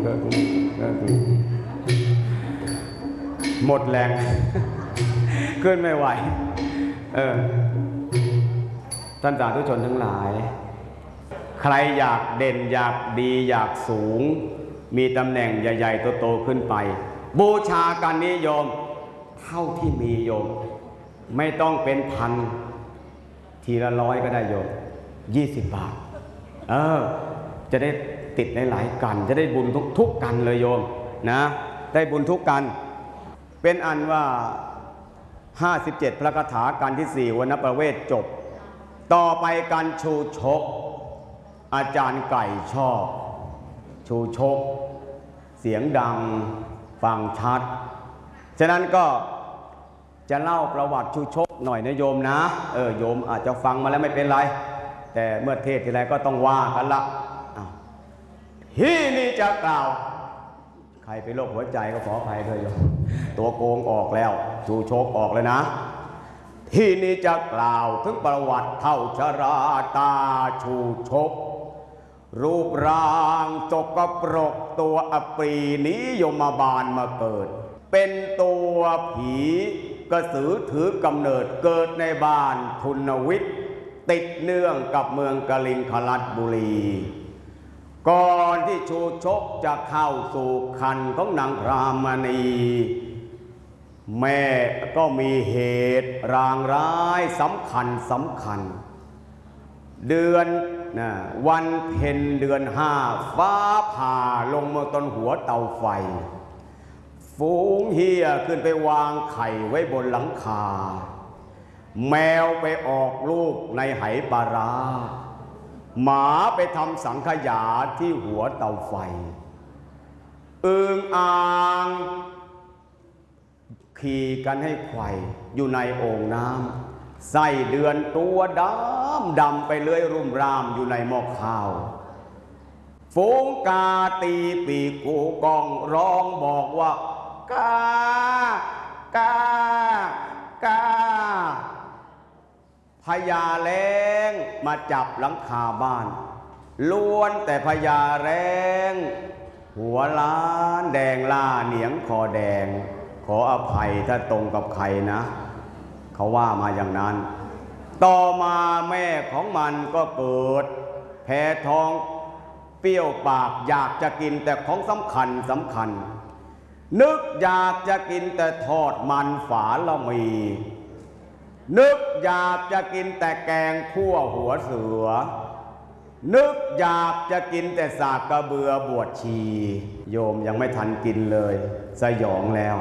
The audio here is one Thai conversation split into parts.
หมดแรงขึ้นไม่ไหวท่านสาธุชนทั้งหลายใครอยากเด่นอยากดีอยากสูงมีตำแหน่งใหญ่ๆโตๆขึ้นไปบูชากันนิยมเท่าที่มีโยมไม่ต้องเป็นพันทีละ100ก็ได้โยม20 บาทจะได้ติดในหลายกันจะได้บุญทุกกันเลยโยมนะได้บุญทุกกันเป็นอันว่า57พระคาถากันที่4วรรณประเวทจบต่อไปการชูชกอาจารย์ไก่ชอบชูชกเสียงดังฟังชัดฉะนั้นก็จะเล่าประวัติชูชกหน่อยนะโยมนะโยมอาจจะฟังมาแล้วไม่เป็นไรแต่เมื่อเทศทีไรก็ต้องว่ากันละที่นี่จะกล่าวใครเป็นโรคหัวใจก็ขออภัยด้วยโยมตัวโกงออกแล้วชูชกออกเลยนะที่นี่จะกล่าวถึงประวัติเท่าชราตาชูชกรูปร่างจกกระปรกตัวอปรีนิยมบาลมาเกิดเป็นตัวผีกระสือถือกำเนิดเกิดในบ้านทุนวิทย์ติดเนื่องกับเมืองกลิงคลัดบุรีก่อนที่ชูชกจะเข้าสู่คันของนางพรามณีแม่ก็มีเหตุรางร้ายสำคัญเดือนวันเพ็ญเดือน5ฟ้าผ่าลงมาต้นหัวเตาไฟฝูงเหี้ยขึ้นไปวางไข่ไว้บนหลังคาแมวไปออกลูกในไหปลาร้าหมาไปทำสังขยาที่หัวเตาไฟอึ่งอ่างขี่กันให้ไขว่อยู่ในโอ่งน้ำไส้เดือนตัวดำไปเลื้อยรุ่มรามอยู่ในหม้อข้าวฝูงกาตีปีกกูกองร้องบอกว่ากาพญาแล้งมาจับหลังคาบ้านล้วนแต่พญาแล้งหัวล้านแดงล่าเหนียงคอแดงขออภัยถ้าตรงกับใครนะเขาว่ามาอย่างนั้นต่อมาแม่ของมันก็เกิดแพ้ท้องเปรี้ยวปากอยากจะกินแต่ของสำคัญนึกอยากจะกินแต่ทอดมันฝาละมีนึกอยากจะกินแต่แกงคั่วหัวเสือนึกอยากจะกินแต่สากกระเบือบวชชีโยมยังไม่ทันกินเลยสยองแล้ว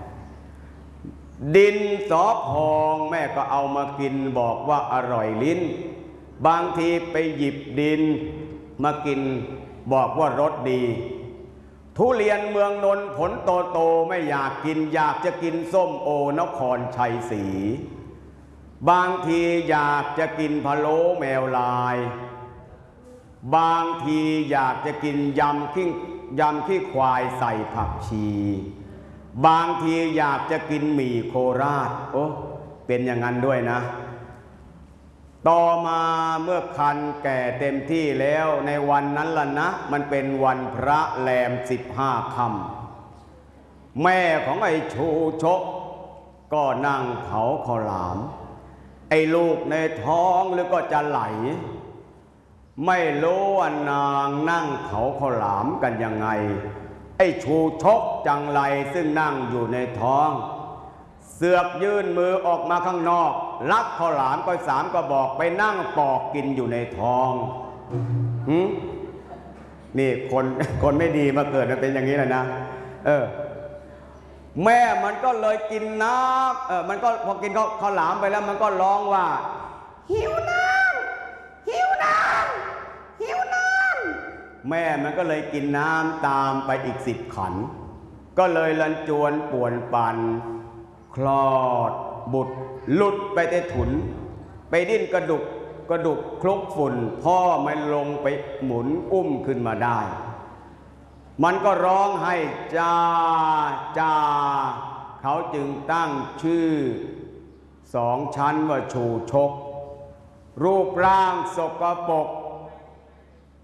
ดินสอพองแม่ก็เอามากินบอกว่าอร่อยลิ้นบางทีไปหยิบดินมากินบอกว่ารสดีทุเรียนเมืองนนท์ผลโตไม่อยากกินอยากจะกินส้มโอนครชัยศรีบางทีอยากจะกินพะโล้แมวลายบางทีอยากจะกินยำขี้ควายใส่ผักชีบางทีอยากจะกินหมี่โคราชเป็นอย่างนั้นด้วยนะต่อมาเมื่อคันแก่เต็มที่แล้วในวันนั้นล่ะนะมันเป็นวันพระแรม15 ค่ำแม่ของไอ้ชูชกก็นั่งเผาข้าวหลามไอ้ลูกในท้องหรือก็จะไหลไม่รู้ว่านางนั่งเผาข้าวหลามกันยังไงไอ้ชูชกจังไรซึ่งนั่งอยู่ในท้องเสือกยื่นมือออกมาข้างนอกลักข้าวหลามก็3 กระบอกไปนั่งปอกกินอยู่ในท้องนี่คนไม่ดีมาเกิดมันเป็นอย่างนี้แหละนะแม่มันก็เลยกินน้ำมันก็พอกินข้าวหลามไปแล้วมันก็ร้องว่าหิวน้ำหิวน้ำหิวน้ำแม่มันก็เลยกินน้ำตามไปอีก10 ขันก็เลยลันจวนป่วนปั่นคลอดบุตรหลุดไปในถุนไปดิ้นกระดุกคลุกฝุ่นพ่อมันลงไปหมุนอุ้มขึ้นมาได้มันก็ร้องให้จ้าเขาจึงตั้งชื่อ2 ชั้นว่าชูชกรูปร่างสกปรก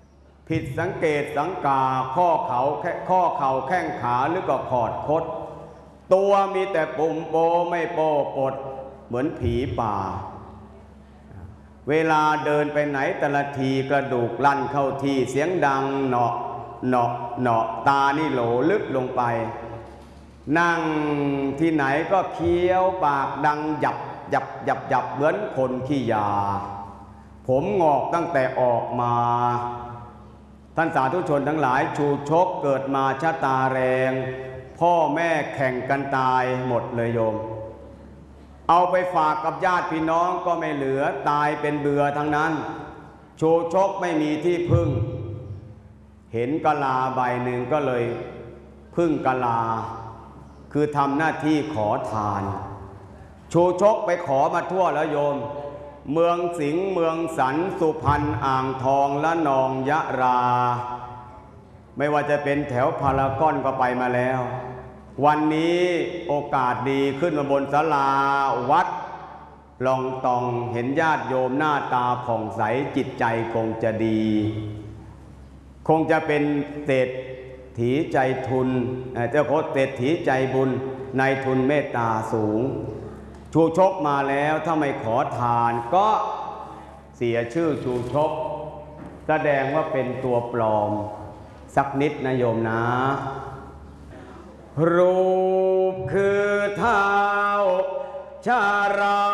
ผิดสังเกตสังกาข้อเข่าแข้งขาหรือก็ขอดคดตัวมีแต่ปุ่มโปไม่โปปดเหมือนผีป่าเวลาเดินไปไหนแต่ละทีกระดูกลั่นเข้าที่เสียงดังเหนาะเหนาะเหนาะตานี่โหลลึกลงไปนั่งที่ไหนก็เคี้ยวปากดังหยับหยับหยับหยับเหมือนคนขี้ยาผมงอกตั้งแต่ออกมาท่านสาธุชนทั้งหลายชูชกเกิดมาชะตาแรงพ่อแม่แข่งกันตายหมดเลยโยมเอาไปฝากกับญาติพี่น้องก็ไม่เหลือตายเป็นเบื่อทั้งนั้นชูชกไม่มีที่พึ่งเห็นกะลาใบหนึ่งก็เลยพึ่งกะลาคือทำหน้าที่ขอทานชูชกไปขอมาทั่วแล้วโยมเมืองสิงห์เมืองสันสุพรรณอ่างทองละนองยะราไม่ว่าจะเป็นแถวพารากอนก็ไปมาแล้ววันนี้โอกาสดีขึ้นมาบนศาลาวัดลองตองเห็นญาติโยมหน้าตาผ่องใสจิตใจคงจะดีคงจะเป็นเศรษฐีใจทุนเจ้าโคตรเศรษฐีใจบุญนายทุนเมตตาสูงชูชกมาแล้วถ้าไม่ขอทานก็เสียชื่อชูชกแสดงว่าเป็นตัวปลอมสักนิดนะโยมนะรูปคือเท้าชารา